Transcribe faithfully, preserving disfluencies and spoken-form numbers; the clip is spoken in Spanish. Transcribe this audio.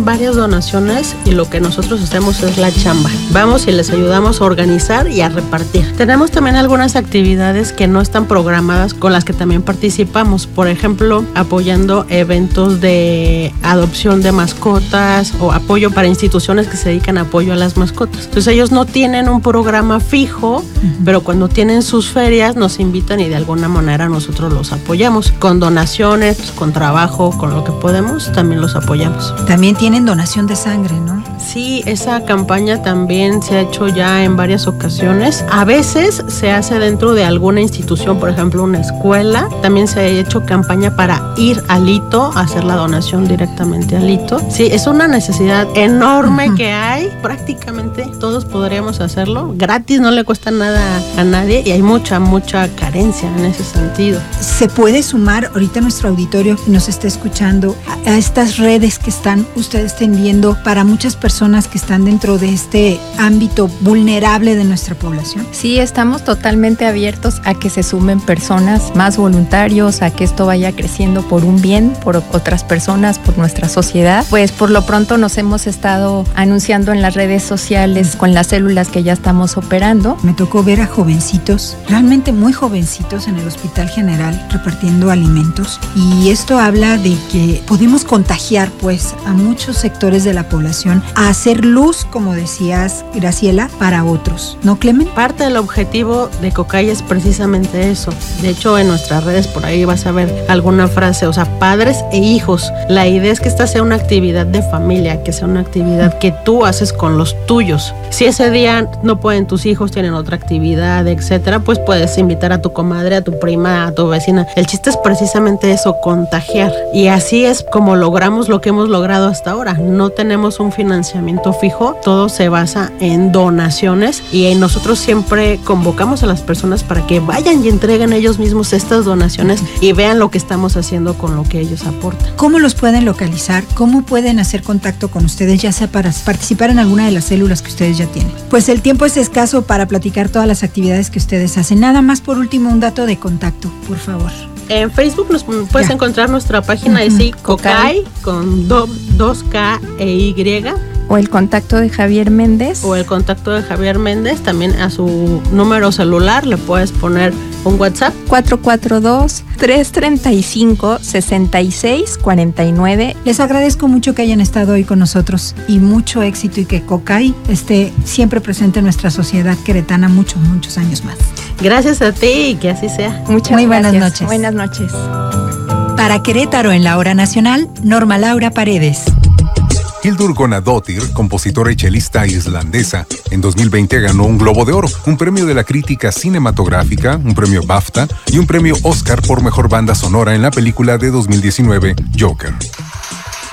varias donaciones y lo que nosotros hacemos es la chamba. Vamos y les ayudamos a organizar y a repartir. Tenemos también algunas actividades que no están programadas con las que también participamos. Por ejemplo, apoyando eventos de adopción de mascotas o apoyo para instituciones que se dedican a apoyo a las mascotas. Entonces ellos no tienen un programa fijo, uh-huh. pero cuando tienen sus ferias nos invitan y de alguna manera nosotros los apoyamos. Con donaciones, con trabajo, con lo que podemos, también los apoyamos. También tienen donación de sangre, ¿no? Sí, esa campaña también se ha hecho ya en varias ocasiones. A veces se hace dentro de alguna institución, por ejemplo una escuela. También se ha hecho campaña para ir al hito, hacer la donación directamente al hito. Sí, es una necesidad enorme uh-huh. que hay. Prácticamente todos podríamos hacerlo. Gratis, no le cuesta nada a nadie y hay mucha, mucha carencia en ese sentido. ¿Se puede sumar ahorita nuestro auditorio que nos está escuchando a, a estas redes que están ustedes tendiendo para muchas personas que están dentro de este ámbito vulnerable de nuestra población? Sí, estamos totalmente abiertos a que se sumen personas, más voluntarios, a que esto vaya creciendo por un bien, por otras personas, por nuestra sociedad. Pues por lo pronto nos hemos estado anunciando en las redes sociales con las células que ya estamos operando. Me tocó ver a jovencitos, realmente muy jovencitos en el Hospital General repartiendo alimentos, y esto habla de que podemos contagiar pues a muchos sectores de la población a hacer luz, como decías, Graciela, para otros, ¿no, Clemen? Parte del objetivo de COCAI es precisamente eso. De hecho, en nuestras redes por ahí vas a ver alguna frase, o sea, padres e hijos. La idea es que esta sea una actividad de familia, que sea una actividad que tú haces con los tuyos. Si ese día no pueden tus hijos, tienen otra actividad, etcétera, pues puedes invitar a tu comadre, a tu prima, a tu vecina. El chiste es precisamente eso, contagiar. Y así es como logramos lo que hemos logrado hasta ahora. No tenemos un financiamiento fijo, todo se basa en donaciones y nosotros siempre convocamos a las personas para que vayan y entreguen ellos mismos estas donaciones y vean lo que estamos haciendo con lo que ellos aportan. ¿Cómo los pueden localizar? ¿Cómo pueden hacer contacto con ustedes, ya sea para participar en alguna de las células que ustedes ya tienen? Pues el tiempo es escaso para platicar todas las actividades que ustedes hacen. Nada más, por último, un dato de contacto, por favor. En Facebook nos puedes ya. encontrar nuestra página uh-huh. de sí, COCAI, con do, dos K e Y. O el contacto de Javier Méndez. O el contacto de Javier Méndez, también a su número celular le puedes poner un WhatsApp. cuatro cuatro dos, tres tres cinco, seis seis cuatro nueve. Les agradezco mucho que hayan estado hoy con nosotros y mucho éxito, y que COCAI esté siempre presente en nuestra sociedad queretana muchos, muchos años más. Gracias a ti y que así sea. Muchas Muy gracias. buenas noches. Buenas noches. Para Querétaro en la Hora Nacional, Norma Laura Paredes. Hildur Guðnadóttir, compositora y chelista islandesa, en dos mil veinte ganó un Globo de Oro, un premio de la crítica cinematográfica, un premio BAFTA y un premio Oscar por Mejor Banda Sonora en la película de dos mil diecinueve, Joker.